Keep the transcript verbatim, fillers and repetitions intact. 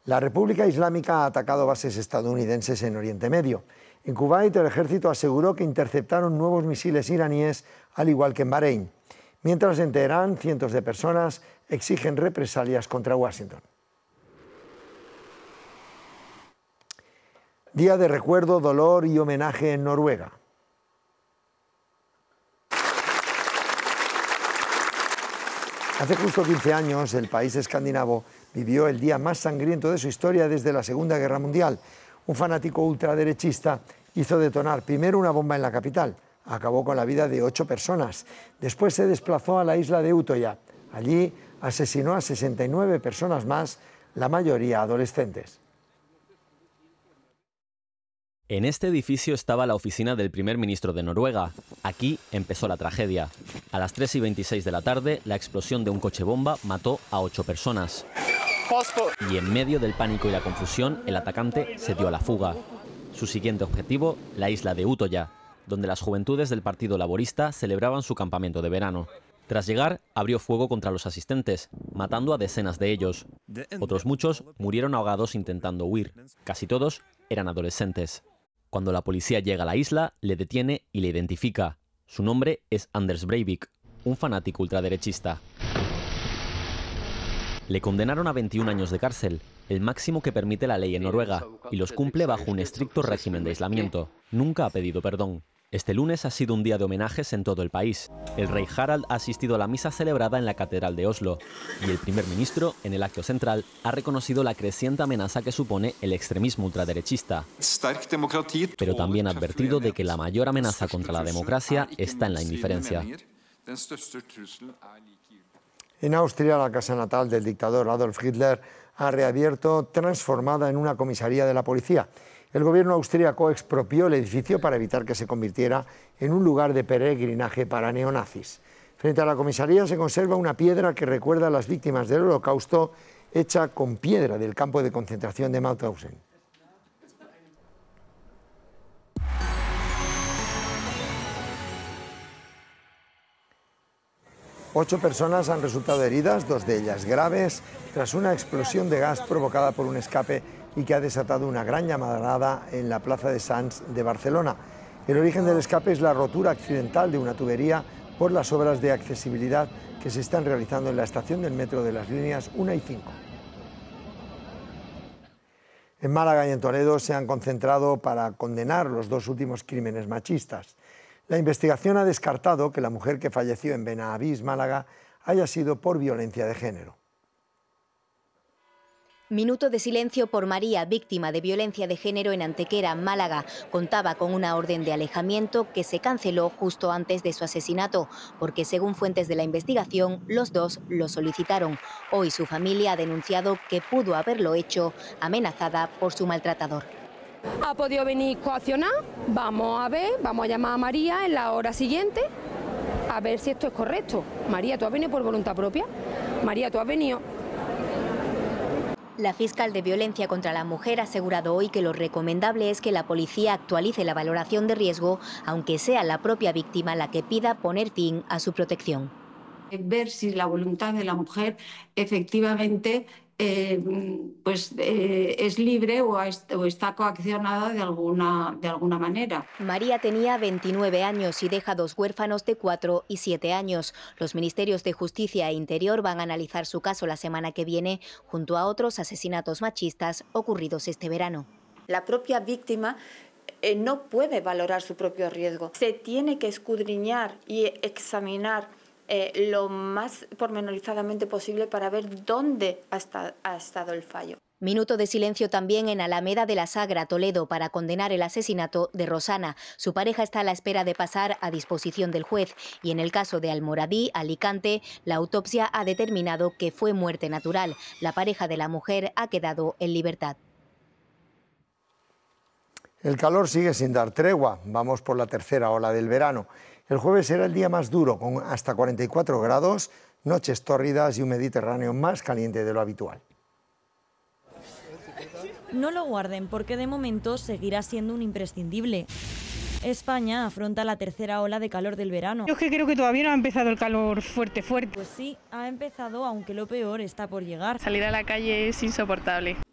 La República Islámica ha atacado bases estadounidenses en Oriente Medio. En Kuwait, el ejército aseguró que interceptaron nuevos misiles iraníes, al igual que en Bahrein. Mientras en Teherán, cientos de personas exigen represalias contra Washington. Día de recuerdo, dolor y homenaje en Noruega. Hace justo quince años, el país escandinavo vivió el día más sangriento de su historia desde la Segunda Guerra Mundial. Un fanático ultraderechista hizo detonar primero una bomba en la capital. Acabó con la vida de ocho personas. Después se desplazó a la isla de Utoya. Allí asesinó a sesenta y nueve personas más, la mayoría adolescentes. En este edificio estaba la oficina del primer ministro de Noruega. Aquí empezó la tragedia. A las tres y veintiséis de la tarde, la explosión de un coche bomba mató a ocho personas. Y en medio del pánico y la confusión, el atacante se dio a la fuga. Su siguiente objetivo, la isla de Utoya, donde las juventudes del Partido Laborista celebraban su campamento de verano. Tras llegar, abrió fuego contra los asistentes, matando a decenas de ellos. Otros muchos murieron ahogados intentando huir. Casi todos eran adolescentes. Cuando la policía llega a la isla, le detiene y le identifica. Su nombre es Anders Breivik, un fanático ultraderechista. Le condenaron a veintiún años de cárcel, el máximo que permite la ley en Noruega, y los cumple bajo un estricto régimen de aislamiento. Nunca ha pedido perdón. Este lunes ha sido un día de homenajes en todo el país. El rey Harald ha asistido a la misa celebrada en la Catedral de Oslo y el primer ministro, en el acto central, ha reconocido la creciente amenaza que supone el extremismo ultraderechista, pero también ha advertido de que la mayor amenaza contra la democracia está en la indiferencia. En Austria, la casa natal del dictador Adolf Hitler ha reabierto, transformada en una comisaría de la policía. El gobierno austríaco expropió el edificio para evitar que se convirtiera en un lugar de peregrinaje para neonazis. Frente a la comisaría se conserva una piedra que recuerda a las víctimas del Holocausto, hecha con piedra del campo de concentración de Mauthausen. Ocho personas han resultado heridas, dos de ellas graves, tras una explosión de gas provocada por un escape y que ha desatado una gran llamarada en la plaza de Sants de Barcelona. El origen del escape es la rotura accidental de una tubería por las obras de accesibilidad que se están realizando en la estación del metro de las líneas uno y cinco. En Málaga y en Toledo se han concentrado para condenar los dos últimos crímenes machistas. La investigación ha descartado que la mujer que falleció en Benavís, Málaga, haya sido por violencia de género. Minuto de silencio por María, víctima de violencia de género en Antequera, Málaga. Contaba con una orden de alejamiento que se canceló justo antes de su asesinato, porque según fuentes de la investigación, los dos lo solicitaron. Hoy su familia ha denunciado que pudo haberlo hecho amenazada por su maltratador. Ha podido venir coaccionar, vamos a ver, vamos a llamar a María en la hora siguiente a ver si esto es correcto. María, ¿tú has venido por voluntad propia? María, ¿tú has venido...? La fiscal de violencia contra la mujer ha asegurado hoy que lo recomendable es que la policía actualice la valoración de riesgo, aunque sea la propia víctima la que pida poner fin a su protección. Ver si la voluntad de la mujer efectivamente eh, pues, eh, es libre o, es, o está coaccionada de alguna, de alguna manera. María tenía veintinueve años y deja dos huérfanos de cuatro y siete años. Los ministerios de Justicia e Interior van a analizar su caso la semana que viene, junto a otros asesinatos machistas ocurridos este verano. La propia víctima eh, no puede valorar su propio riesgo. Se tiene que escudriñar y examinar Eh, lo más pormenorizadamente posible para ver dónde ha, esta, ha estado el fallo. Minuto de silencio también en Alameda de la Sagra, Toledo, para condenar el asesinato de Rosana. Su pareja está a la espera de pasar a disposición del juez y en el caso de Almoradí, Alicante, la autopsia ha determinado que fue muerte natural. La pareja de la mujer ha quedado en libertad. El calor sigue sin dar tregua. Vamos por la tercera ola del verano. El jueves será el día más duro, con hasta cuarenta y cuatro grados, noches tórridas y un Mediterráneo más caliente de lo habitual. No lo guarden, porque de momento seguirá siendo un imprescindible. España afronta la tercera ola de calor del verano. Yo es que creo que todavía no ha empezado el calor fuerte, fuerte. Pues sí, ha empezado, aunque lo peor está por llegar. Salir a la calle es insoportable.